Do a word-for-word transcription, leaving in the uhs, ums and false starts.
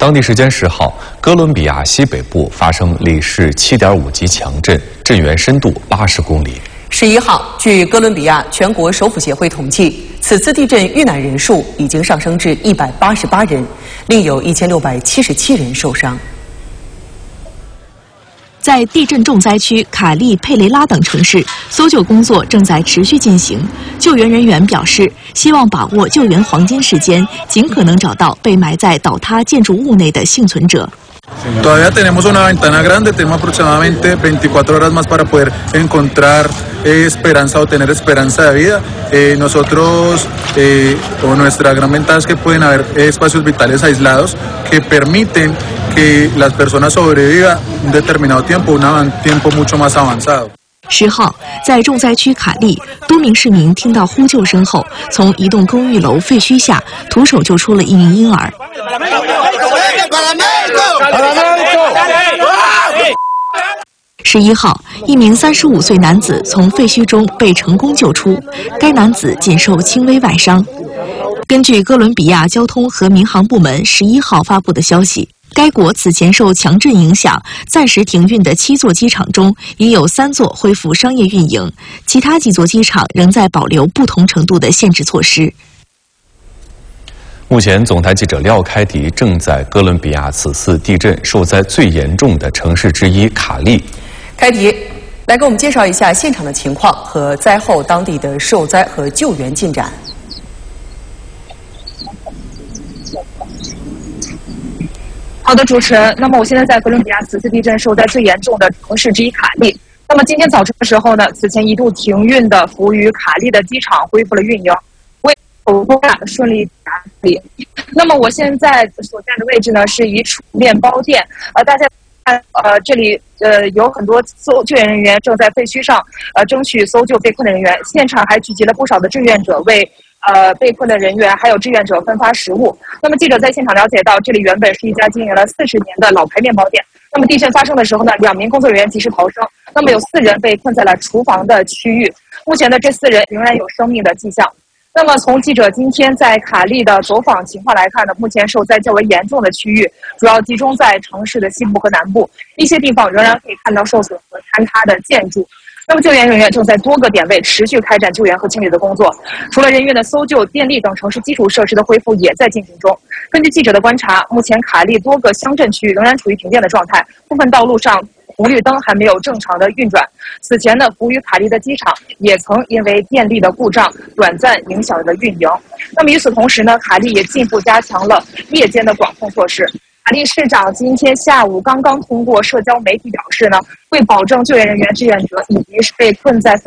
当地时间十号，哥伦比亚西北部发生里氏七点五级强震，震源深度八十公里。 十一号，据哥伦比亚全国首府协会统计，此次地震遇难人数已经上升至一百八十八人，另有一千六百七十七人受伤。 在地震重灾区卡利、佩雷拉等城市，搜救工作正在持续进行。救援人员表示，希望把握救援黄金时间，尽可能找到被埋在倒塌建筑物内的幸存者。 Todavía tenemos una ventana grande, tenemos aproximadamente veinticuatro horas más para poder encontrar eh, esperanza o tener esperanza de vida. Eh, nosotros, eh, o nuestra gran ventaja es que pueden haber eh, espacios vitales aislados que permiten que las personas sobrevivan un determinado tiempo, un tiempo mucho más avanzado. 十号，在重灾区卡利，多名市民听到呼救声后，从一栋公寓楼废墟下徒手救出了一名婴儿。 十一号，一名三十五岁男子从废墟中被成功救出，该男子仅受轻微外伤。根据哥伦比亚交通和民航部门十一号发布的消息，该国此前受强震影响暂时停运的七座机场中，已有三座恢复商业运营，其他几座机场仍在保留不同程度的限制措施。 目前，总台记者廖开迪正在哥伦比亚此次地震受灾最严重的城市之一卡利。 开迪，来给我们介绍一下现场的情况和灾后当地的受灾和救援进展。 好的，主持人。那么我现在在哥伦比亚此次地震受灾最严重的城市之一卡利。那么今天早晨的时候呢，此前一度停运的服务于卡利的机场恢复了运营。 口供啊顺利打理。那么我现在所在的位置呢，是一处面包店。呃，大家看，呃，这里呃有很多搜救援人员正在废墟上呃争取搜救被困的人员。现场还聚集了不少的志愿者为呃被困的人员还有志愿者分发食物。那么记者在现场了解到，这里原本是一家经营了四十年的老牌面包店。那么地震发生的时候呢，两名工作人员及时逃生。那么有四人被困在了厨房的区域。目前呢，这四人仍然有生命的迹象。 那么，从记者今天在卡利的走访情况来看呢，目前受灾较为严重的区域主要集中在城市的西部和南部，一些地方仍然可以看到受损和坍塌的建筑。那么，救援人员正在多个点位持续开展救援和清理的工作。除了人员的搜救，电力等城市基础设施的恢复也在进行中。根据记者的观察，目前卡利多个乡镇区域仍然处于停电的状态，部分道路上 红绿灯还没有正常的运转。此前呢，服务于卡利的机场也曾因为电力的故障短暂影响了运营。那么与此同时呢，卡利也进一步加强了夜间的管控措施。卡利市长今天下午刚刚通过社交媒体表示呢，为保证救援人员、志愿者以及被困在